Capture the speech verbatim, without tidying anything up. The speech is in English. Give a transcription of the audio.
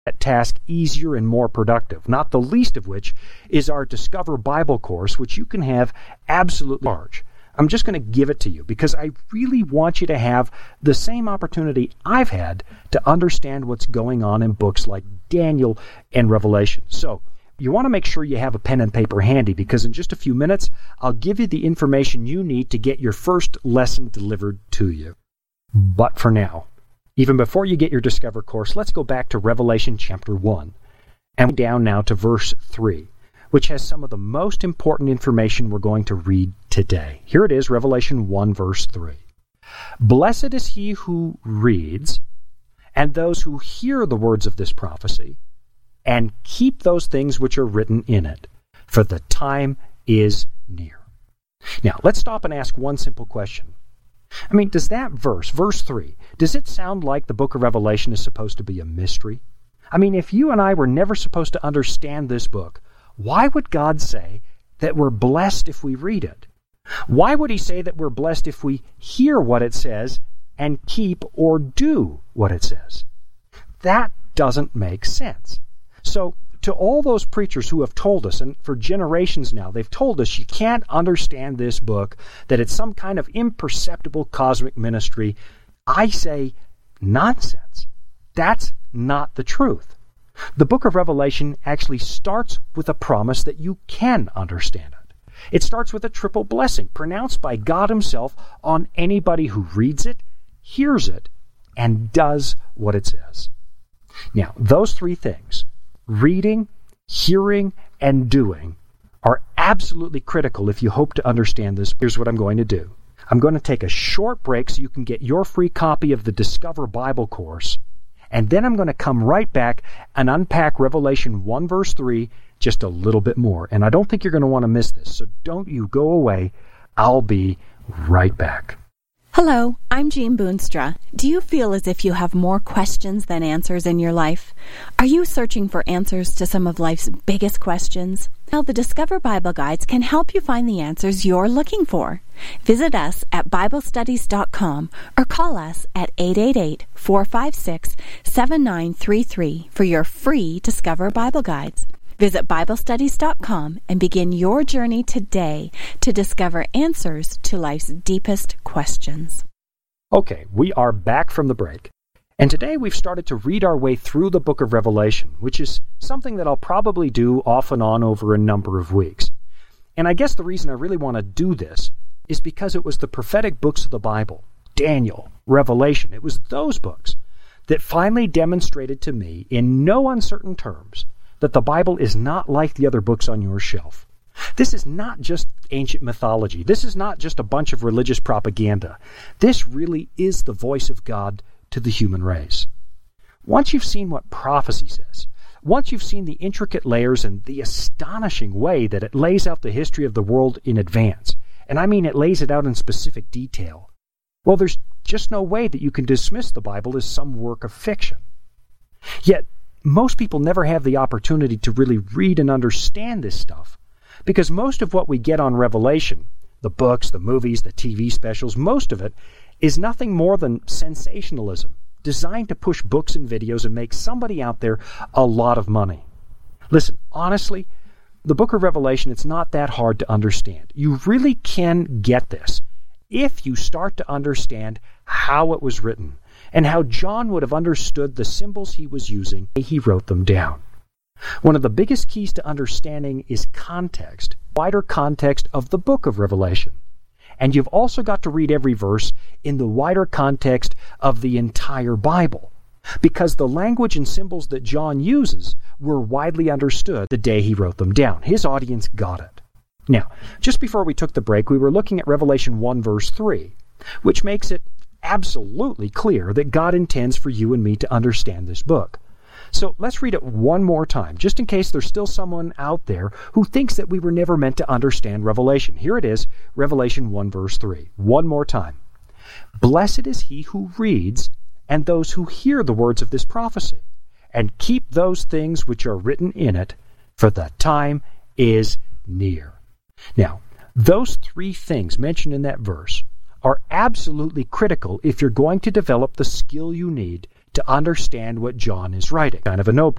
that task easier and more productive, not the least of which is our Discover Bible course, which you can have absolutely charge. I'm just going to give it to you because I really want you to have the same opportunity I've had to understand what's going on in books like Daniel and Revelation. So you want to make sure you have a pen and paper handy because in just a few minutes, I'll give you the information you need to get your first lesson delivered to you. But for now, even before you get your Discover course, let's go back to Revelation chapter one and down now to verse three, which has some of the most important information we're going to read today. Here it is, Revelation one, verse three. Blessed is he who reads, and those who hear the words of this prophecy, and keep those things which are written in it, for the time is near. Now, let's stop and ask one simple question. I mean, does that verse, verse three, does it sound like the book of Revelation is supposed to be a mystery? I mean, if you and I were never supposed to understand this book, why would God say that we're blessed if we read it? Why would he say that we're blessed if we hear what it says and keep or do what it says? That doesn't make sense. So, to all those preachers who have told us, and for generations now, they've told us you can't understand this book, that it's some kind of imperceptible cosmic ministry, I say, nonsense. That's not the truth. The book of Revelation actually starts with a promise that you can understand it. It starts with a triple blessing pronounced by God himself on anybody who reads it, hears it, and does what it says. Now, those three things, reading, hearing, and doing, are absolutely critical if you hope to understand this. Here's what I'm going to do. I'm going to take a short break so you can get your free copy of the Discover Bible course, and then I'm going to come right back and unpack Revelation one, verse three, just a little bit more. And I don't think you're going to want to miss this, so don't you go away. I'll be right back. Hello, I'm Jean Boonstra. Do you feel as if you have more questions than answers in your life? Are you searching for answers to some of life's biggest questions? Well, the Discover Bible Guides can help you find the answers you're looking for. Visit us at Bible Studies dot com or call us at eight eight eight, four five six, seven nine three three for your free Discover Bible Guides. Visit Bible Studies dot com and begin your journey today to discover answers to life's deepest questions. Okay, we are back from the break. And today we've started to read our way through the book of Revelation, which is something that I'll probably do off and on over a number of weeks. And I guess the reason I really want to do this is because it was the prophetic books of the Bible, Daniel, Revelation, it was those books that finally demonstrated to me in no uncertain terms that the Bible is not like the other books on your shelf. This is not just ancient mythology. This is not just a bunch of religious propaganda. This really is the voice of God to the human race. Once you've seen what prophecy says, once you've seen the intricate layers and the astonishing way that it lays out the history of the world in advance, and I mean it lays it out in specific detail, well, there's just no way that you can dismiss the Bible as some work of fiction. Yet, most people never have the opportunity to really read and understand this stuff because most of what we get on Revelation, the books, the movies, the T V specials, most of it is nothing more than sensationalism designed to push books and videos and make somebody out there a lot of money. Listen, honestly, the book of Revelation, it's not that hard to understand. You really can get this if you start to understand how it was written and how John would have understood the symbols he was using when he wrote them down. One of the biggest keys to understanding is context, wider context of the book of Revelation. And you've also got to read every verse in the wider context of the entire Bible, because the language and symbols that John uses were widely understood the day he wrote them down. His audience got it. Now, just before we took the break, we were looking at Revelation one, verse three, which makes it absolutely clear that God intends for you and me to understand this book. So let's read it one more time, just in case there's still someone out there who thinks that we were never meant to understand Revelation. Here it is, Revelation one, verse three. One more time. Blessed is he who reads, and those who hear the words of this prophecy, and keep those things which are written in it, for the time is near. Now, those three things mentioned in that verse are absolutely critical if you're going to develop the skill you need to understand what John is writing. Kind of a no-brainer.